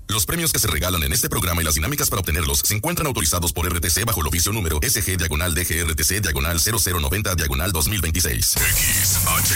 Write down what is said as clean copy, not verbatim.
Los premios que se regalan en este programa y las dinámicas para obtenerlos se encuentran autorizados por RTC bajo el oficio número SG-DGRTC-0090-2026. XHGTC